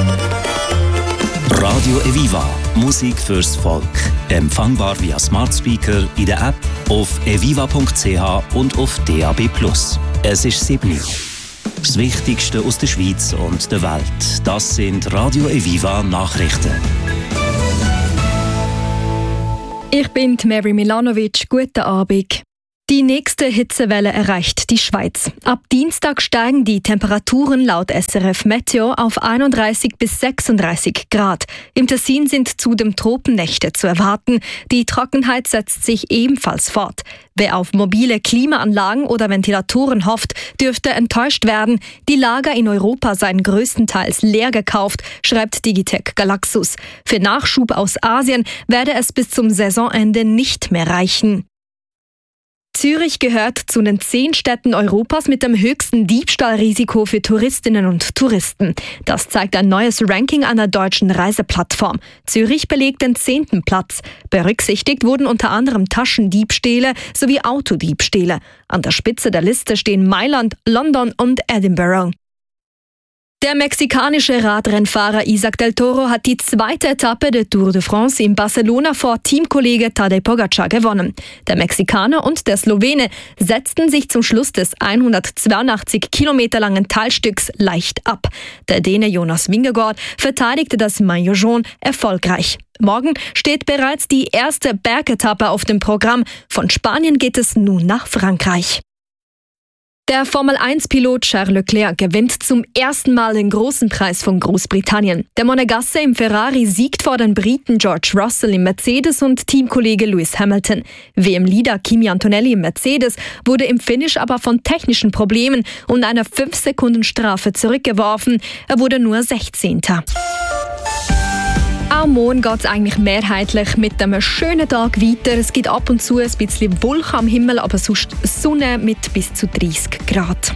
Radio Eviva, Musik fürs Volk. Empfangbar via Smart Speaker, in der App, auf eviva.ch und auf DAB+. Es ist 7 Uhr. Das Wichtigste aus der Schweiz und der Welt, das sind Radio Eviva Nachrichten. Ich bin Mary Milanovic. Guten Abend. Die nächste Hitzewelle erreicht die Schweiz. Ab Dienstag steigen die Temperaturen laut SRF Meteo auf 31 bis 36 Grad. Im Tessin sind zudem Tropennächte zu erwarten. Die Trockenheit setzt sich ebenfalls fort. Wer auf mobile Klimaanlagen oder Ventilatoren hofft, dürfte enttäuscht werden. Die Lager in Europa seien größtenteils leer gekauft, schreibt Digitec Galaxus. Für Nachschub aus Asien werde es bis zum Saisonende nicht mehr reichen. Zürich gehört zu den 10 Städten Europas mit dem höchsten Diebstahlrisiko für Touristinnen und Touristen. Das zeigt ein neues Ranking einer deutschen Reiseplattform. Zürich belegt den 10. Platz. Berücksichtigt wurden unter anderem Taschendiebstähle sowie Autodiebstähle. An der Spitze der Liste stehen Mailand, London und Edinburgh. Der mexikanische Radrennfahrer Isaac del Toro hat die zweite Etappe der Tour de France in Barcelona vor Teamkollege Tadej Pogacar gewonnen. Der Mexikaner und der Slowene setzten sich zum Schluss des 182 Kilometer langen Teilstücks leicht ab. Der Däne Jonas Vingegaard verteidigte das Maillot jaune erfolgreich. Morgen steht bereits die erste Bergetappe auf dem Programm. Von Spanien geht es nun nach Frankreich. Der Formel-1-Pilot Charles Leclerc gewinnt zum ersten Mal den großen Preis von Großbritannien. Der Monegasse im Ferrari siegt vor den Briten George Russell im Mercedes und Teamkollege Lewis Hamilton. WM-Leader Kimi Antonelli im Mercedes wurde im Finish aber von technischen Problemen und einer 5-Sekunden-Strafe zurückgeworfen. Er wurde nur 16. Auch morgen geht es eigentlich mehrheitlich mit einem schönen Tag weiter. Es gibt ab und zu ein bisschen Wolken am Himmel, aber sonst Sonne mit bis zu 30 Grad.